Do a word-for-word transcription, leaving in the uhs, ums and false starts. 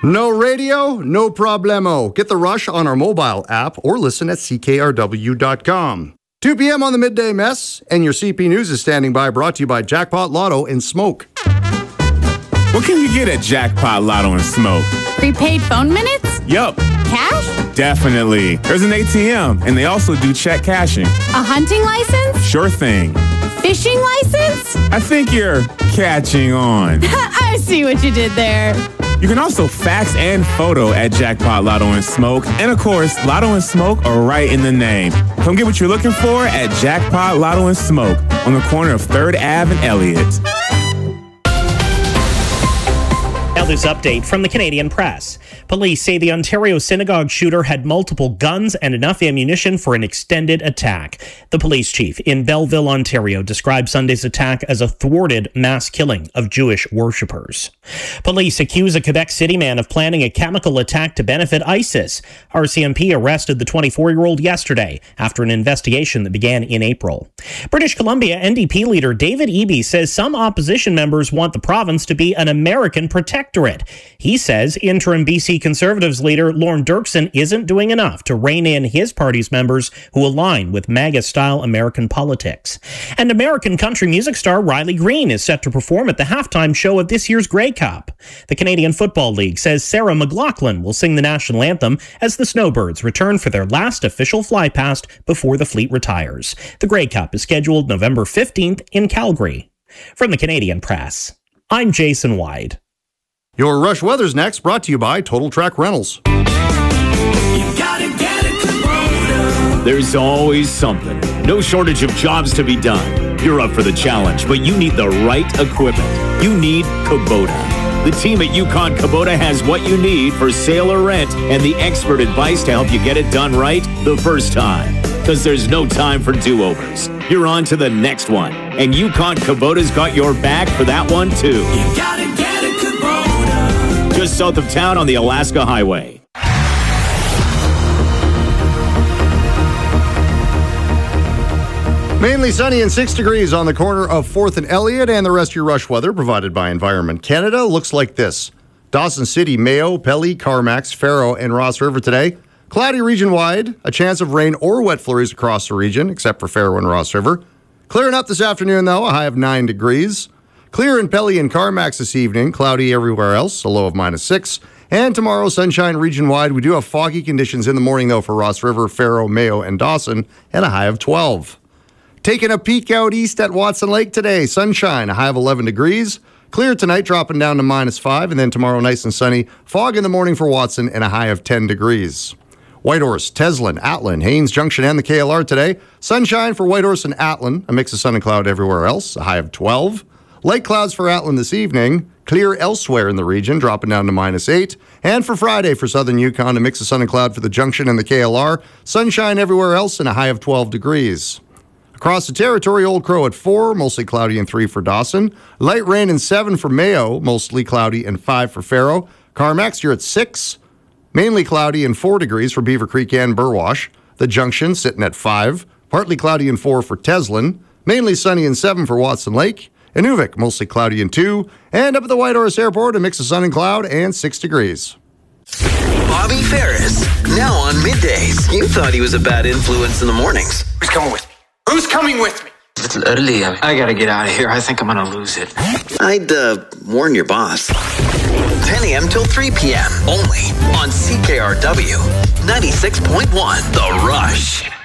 No radio, no problemo. Get The Rush on our mobile app or listen at C K R W dot com. two p.m. on the Midday Mess, and your C P News is standing by, brought to you by Jackpot Lotto and Smoke. What can you get at Jackpot Lotto and Smoke? Prepaid phone minutes? Yup. Cash? Definitely. There's an A T M, and they also do check cashing. A hunting license? Sure thing. Fishing license? I think you're catching on. I see what you did there. You can also fax and photo at Jackpot Lotto and Smoke. And of course, Lotto and Smoke are right in the name. Come get what you're looking for at Jackpot Lotto and Smoke on the corner of third Avenue and Elliott. Now this update from the Canadian Press. Police say the Ontario synagogue shooter had multiple guns and enough ammunition for an extended attack. The police chief in Belleville, Ontario, described Sunday's attack as a thwarted mass killing of Jewish worshippers. Police accuse a Quebec City man of planning a chemical attack to benefit ISIS. R C M P arrested the twenty-four-year-old yesterday after an investigation that began in April. British Columbia N D P leader David Eby says some opposition members want the province to be an American protectorate. He says interim B C Conservatives leader Lorne Dirksen isn't doing enough to rein in his party's members who align with MAGA-style American politics. And American country music star Riley Green is set to perform at the halftime show of this year's Grey Cup. The Canadian Football League says Sarah McLachlan will sing the national anthem as the Snowbirds return for their last official flypast before the fleet retires. The Grey Cup is scheduled November fifteenth in Calgary. From the Canadian Press, I'm Jason Wyde. Your Rush Weather's next, brought to you by Total Track Rentals. You gotta get a Kubota. There's always something. No shortage of jobs to be done. You're up for the challenge, but you need the right equipment. You need Kubota. The team at Yukon Kubota has what you need for sale or rent and the expert advice to help you get it done right the first time. Because there's no time for do-overs. You're on to the next one. And Yukon Kubota's got your back for that one, too. You gotta get a Kubota. Just south of town on the Alaska Highway. Mainly sunny and six degrees on the corner of fourth and Elliott, and the rest of your Rush weather provided by Environment Canada looks like this. Dawson City, Mayo, Pelly, Carmacks, Faro, and Ross River today. Cloudy region-wide, a chance of rain or wet flurries across the region, except for Faro and Ross River. Clearing up this afternoon, though, a high of nine degrees. Clear in Pelly and Carmacks this evening, cloudy everywhere else, a low of minus six. And tomorrow, sunshine region-wide. We do have foggy conditions in the morning, though, for Ross River, Faro, Mayo, and Dawson, and a high of twelve. Taking a peek out east at Watson Lake today, sunshine, a high of eleven degrees. Clear tonight, dropping down to minus five, and then tomorrow, nice and sunny. Fog in the morning for Watson, and a high of ten degrees. Whitehorse, Teslin, Atlin, Haines Junction, and the K L R today. Sunshine for Whitehorse and Atlin, a mix of sun and cloud everywhere else, a high of twelve. Light clouds for Atlin this evening. Clear elsewhere in the region, dropping down to minus eight. And for Friday for southern Yukon, a mix of sun and cloud for the Junction and the K L R. Sunshine everywhere else, and a high of twelve degrees. Across the territory, Old Crow at four, mostly cloudy and three for Dawson. Light rain and seven for Mayo, mostly cloudy and five for Faro. Carmacks, you're at six, mainly cloudy and four degrees for Beaver Creek and Burwash. The Junction sitting at five, partly cloudy and four for Teslin. Mainly sunny and seven for Watson Lake. Inuvik, mostly cloudy and two. And up at the Whitehorse Airport, a mix of sun and cloud and six degrees. Bobby Ferris, now on middays. You thought he was a bad influence in the mornings. Who's coming with me? Who's coming with me? It's early. I gotta get out of here. I think I'm gonna lose it. I'd uh, warn your boss. ten a.m. till three p.m. only on C K R W ninety-six point one The Rush.